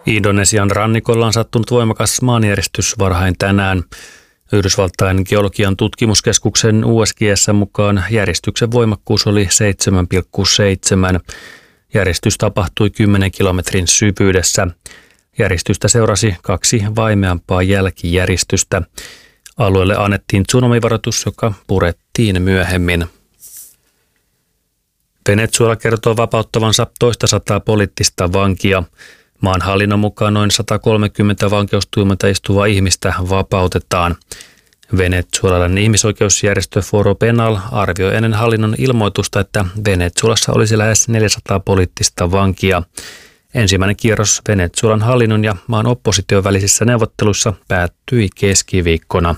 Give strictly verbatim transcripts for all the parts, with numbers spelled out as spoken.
Indonesian rannikolla on sattunut voimakas maanjäristys varhain tänään. Yhdysvaltain geologian tutkimuskeskuksen U S G S:n mukaan järistyksen voimakkuus oli seitsemän pilkku seitsemän. Järistys tapahtui kymmenen kilometrin syvyydessä. Järjestystä seurasi kaksi vaimeampaa jälkijäristystä. Alueelle annettiin tsunamivaroitus, joka purettiin myöhemmin. Venezuela kertoo vapauttavansa toista sataa poliittista vankia. Maan hallinnon mukaan noin sata kolmekymmentä vankeustuomioita istuvaa ihmistä vapautetaan. Venezuelan ihmisoikeusjärjestö Foro Penal arvioi ennen hallinnon ilmoitusta, että Venezuelassa olisi lähes neljäsataa poliittista vankia. Ensimmäinen kierros Venezuelan hallinnon ja maan opposition välisissä neuvotteluissa päättyi keskiviikkona.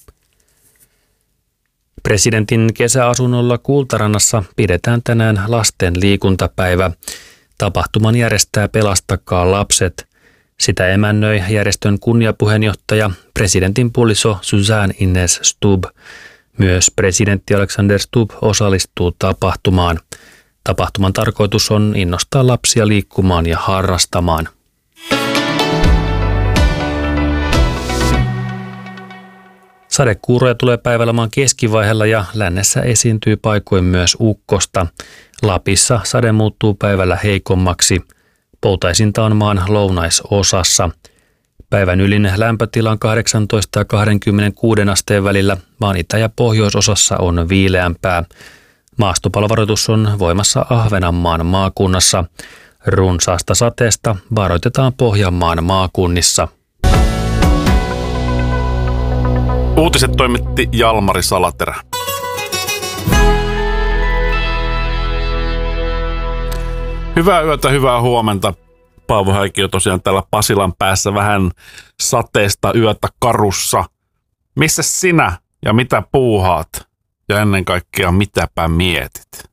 Presidentin kesäasunnolla Kultarannassa pidetään tänään lasten liikuntapäivä. Tapahtuman järjestää Pelastakaa lapset. Sitä emännöi järjestön kunniapuheenjohtaja, presidentin puoliso Suzanne Ines Stubb. Myös presidentti Alexander Stubb osallistuu tapahtumaan. Tapahtuman tarkoitus on innostaa lapsia liikkumaan ja harrastamaan. Sadekuuroja tulee päivällä maan keskivaiheella ja lännessä esiintyy paikoin myös ukkosta. Lapissa sade muuttuu päivällä heikommaksi. Poutaisinta on maan lounaisosassa. Päivän ylin lämpötila on kahdeksantoista ja kaksikymmentäkuusi asteen välillä. Maan itä- ja pohjoisosassa on viileämpää. Maastopalovaroitus on voimassa Ahvenanmaan maakunnassa. Runsaasta sateesta varoitetaan Pohjanmaan maakunnissa. Uutiset toimitti Jalmari Salaterä. Hyvää yötä, hyvää huomenta. Paavo Häikkiö tosiaan täällä Pasilan päässä vähän sateesta yötä karussa. Missä sinä ja mitä puuhaat? Ja ennen kaikkea mitäpä mietit?